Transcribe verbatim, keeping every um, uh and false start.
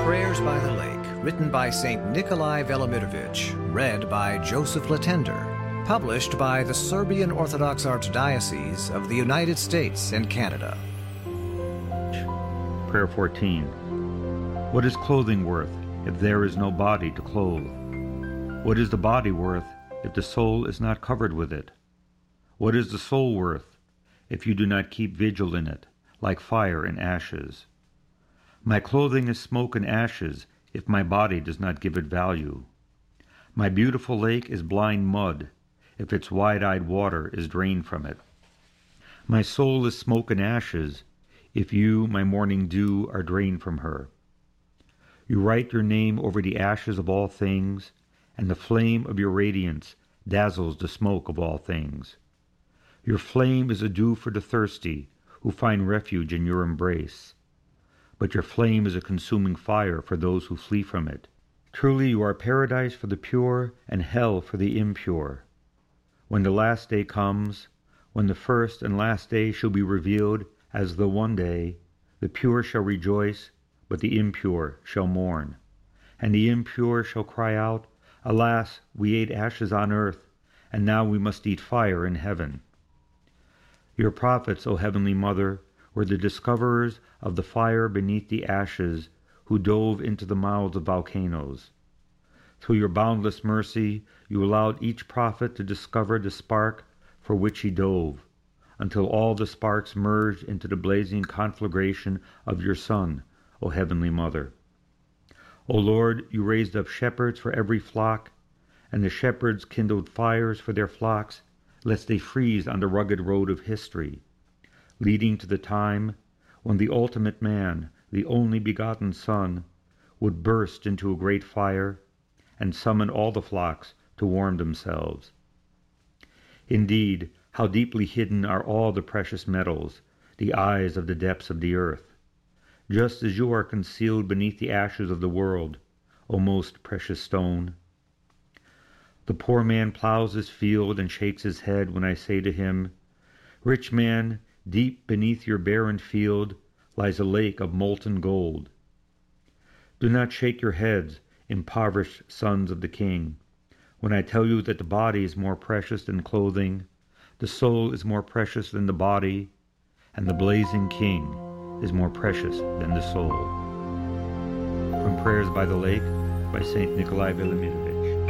Prayers by the Lake, written by Saint Nikolai Velimirovich, read by Joseph Latender, published by the Serbian Orthodox Archdiocese of the United States and Canada. Prayer fourteen. What is clothing worth if there is no body to clothe? What is the body worth if the soul is not covered with it? What is the soul worth if you do not keep vigil in it, like fire and ashes? My clothing is smoke and ashes if my body does not give it value. My beautiful lake is blind mud if its wide-eyed water is drained from it. My soul is smoke and ashes if you, my morning dew, are drained from her. You write your name over the ashes of all things, and the flame of your radiance dazzles the smoke of all things. Your flame is a dew for the thirsty, who find refuge in your embrace. But your flame is a consuming fire for those who flee from it. Truly you are paradise for the pure and hell for the impure. When the last day comes, when the first and last day shall be revealed as the one day, the pure shall rejoice, but the impure shall mourn. And the impure shall cry out, Alas, we ate ashes on earth, and now we must eat fire in heaven. Your prophets, O Heavenly Mother, were the discoverers of the fire beneath the ashes, who dove into the mouths of volcanoes. Through your boundless mercy, you allowed each prophet to discover the spark for which he dove, until all the sparks merged into the blazing conflagration of your Son, O Heavenly Mother. O Lord, you raised up shepherds for every flock, and the shepherds kindled fires for their flocks, lest they freeze on the rugged road of history, leading to the time when the ultimate man, the only begotten Son, would burst into a great fire and summon all the flocks to warm themselves. Indeed, how deeply hidden are all the precious metals, the eyes of the depths of the earth, just as you are concealed beneath the ashes of the world, O most precious stone. The poor man plows his field and shakes his head when I say to him, Rich man, deep beneath your barren field lies a lake of molten gold. Do not shake your heads, impoverished sons of the King, when I tell you that the body is more precious than clothing, the soul is more precious than the body, and the blazing King is more precious than the soul. From Prayers by the Lake by Saint Nikolai Velimirovich.